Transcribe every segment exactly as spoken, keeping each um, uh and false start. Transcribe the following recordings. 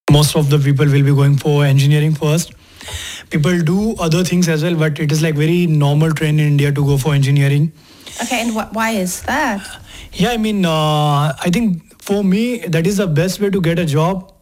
most of the people will be going for engineering first. People do other things as well, but it is like very normal trend in India to go for engineering. Okay, and wh- why is that? Yeah, I mean, uh, I think for me, that is the best way to get a job.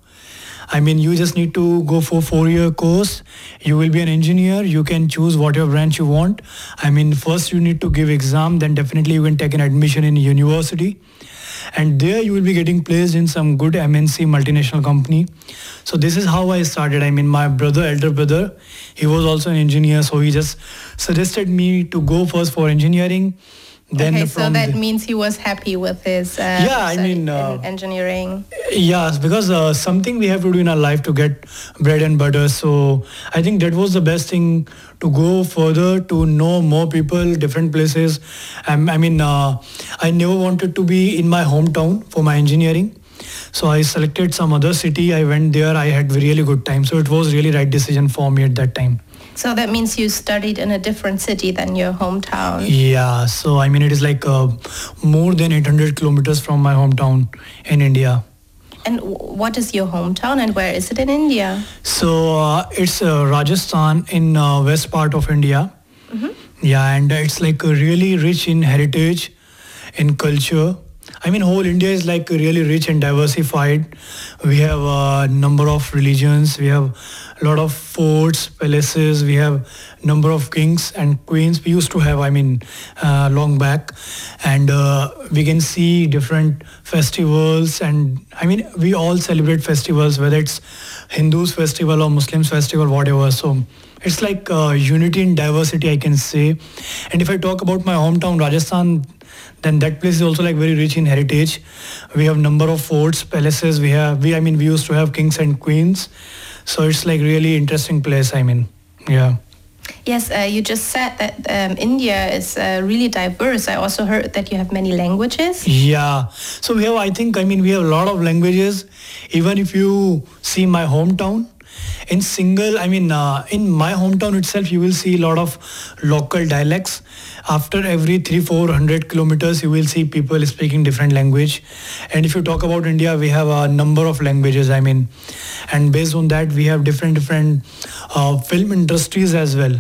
I mean, you just need to go for four-year course. You will be an engineer. You can choose whatever branch you want. I mean, first you need to give exam, then definitely you can take an admission in university. And there you will be getting placed in some good M N C multinational company. So this is how I started. I mean, my brother, elder brother, he was also an engineer. So he just suggested me to go first for engineering. Then okay, so from that the, means he was happy with his uh, yeah, I study mean, uh, in engineering. Yes, because uh, something we have to do in our life to get bread and butter. So I think that was the best thing, to go further, to know more people, different places. Um, I mean, uh, I never wanted to be in my hometown for my engineering. So I selected some other city. I went there. I had really good time. So it was really right decision for me at that time. So that means you studied in a different city than your hometown. Yeah. So I mean, it is like uh, more than eight hundred kilometers from my hometown in India. And w- what is your hometown and where is it in India? So uh, it's uh, Rajasthan in uh, west part of India. Mm-hmm. Yeah, and it's like uh, really rich in heritage, in culture. I mean, whole India is like really rich and diversified. We have a number of religions. We have a lot of forts, palaces. We have number of kings and queens. We used to have, I mean, uh, long back. And uh, we can see different festivals. And I mean, we all celebrate festivals, whether it's Hindus festival or Muslims festival, whatever. So it's like uh, unity in diversity, I can say. And if I talk about my hometown, Rajasthan, then that place is also like very rich in heritage. We have number of forts, palaces. We have, we I mean, we used to have kings and queens. So it's like really interesting place. I mean, yeah. Yes, uh, you just said that um, India is uh, really diverse. I also heard that you have many languages. Yeah. So we have, I think, I mean, we have a lot of languages. Even if you see my hometown, in single, I mean, uh, in my hometown itself, you will see a lot of local dialects. After every three, four hundred kilometers, you will see people speaking different language. And if you talk about India, we have a number of languages. I mean, and based on that, we have different different uh, film industries as well.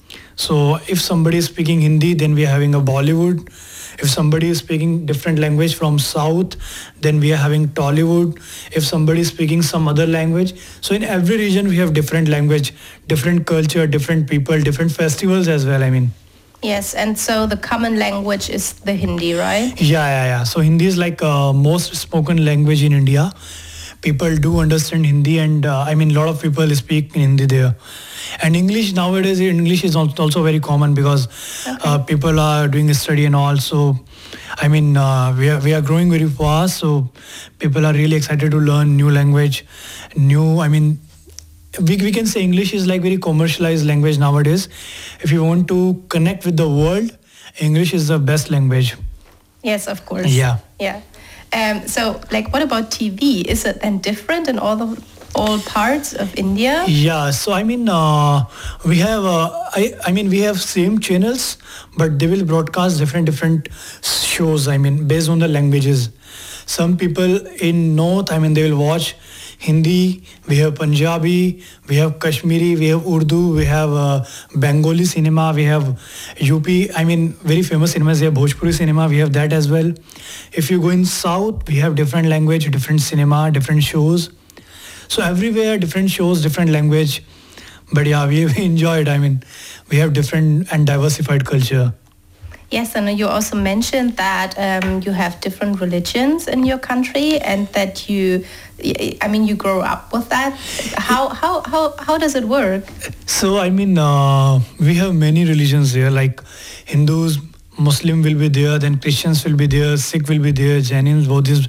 So if somebody is speaking Hindi, then we are having a Bollywood. If somebody is speaking different language from South, then we are having Tollywood. If somebody is speaking some other language. So in every region, we have different language, different culture, different people, different festivals as well, I mean. Yes, and so the common language is the Hindi, right? Yeah, yeah, yeah. So Hindi is like uh, most spoken language in India. People do understand Hindi, and uh, I mean, a lot of people speak in Hindi there. And English nowadays, English is al- also very common because Okay. uh, people are doing study and all. So, I mean, uh, we are we are growing very fast. So, people are really excited to learn new language, new. I mean, we we can say English is like very commercialized language nowadays. If you want to connect with the world, English is the best language. Yes, of course. Yeah. Yeah. Um, so, like, what about T V? Is it then different in all the all parts of India? Yeah, so I mean, uh, we have, uh, I, I mean, we have same channels, but they will broadcast different different shows. I mean, based on the languages. Some people in North, I mean, they will watch Hindi. We have Punjabi. We have Kashmiri. We have Urdu. We have uh, Bengali cinema. We have U P. I mean, very famous cinemas. We have Bhojpuri cinema. We have that as well. If you go in South, we have different language, different cinema, different shows. So everywhere, different shows, different language. But yeah, we, we enjoy it. I mean, we have different and diversified culture. Yes, and you also mentioned that um, you have different religions in your country, and that you, I mean, you grow up with that. How how how how does it work? So I mean, uh, we have many religions here, like Hindus, Muslim will be there, then Christians will be there, Sikh will be there, Jainism, Buddhism.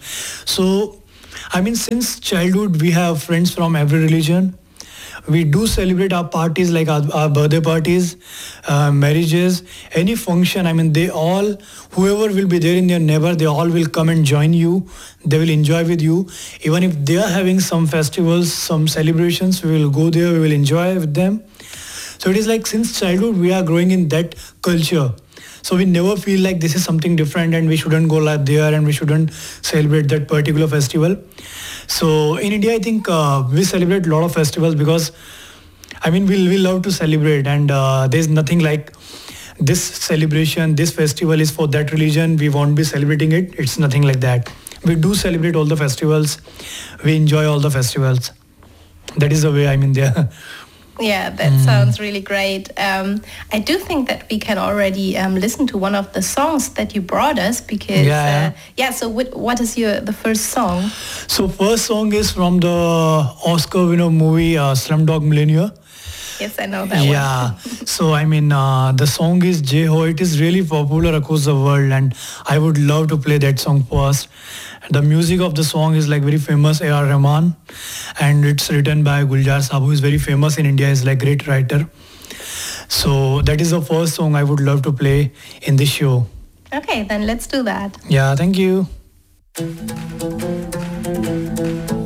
So I mean, since childhood, we have friends from every religion. We do celebrate our parties, like our, our birthday parties, uh, marriages, any function. I mean, they all, whoever will be there in their neighbor, they all will come and join you. They will enjoy with you. Even if they are having some festivals, some celebrations, we will go there, we will enjoy with them. So it is like since childhood, we are growing in that culture. So we never feel like this is something different and we shouldn't go like there and we shouldn't celebrate that particular festival. So in India, I think uh, we celebrate a lot of festivals because, I mean, we we love to celebrate, and uh, there's nothing like this celebration, this festival is for that religion, we won't be celebrating it. It's nothing like that. We do celebrate all the festivals. We enjoy all the festivals. That is the way I'm in there. Yeah, that mm. sounds really great. Um, I do think that we can already um, listen to one of the songs that you brought us because yeah, uh, yeah. So what, what is your the first song? So first song is from the Oscar winner movie uh, Slumdog Millionaire. Yes, I know that yeah. one. So I mean, uh, the song is Jai Ho. It is really popular across the world, and I would love to play that song first. The music of the song is like very famous, A R Rahman, and it's written by Gulzar Saab, who is very famous in India. Is like great writer. So that is the first song I would love to play in this show. Okay, then let's do that. Yeah, thank you.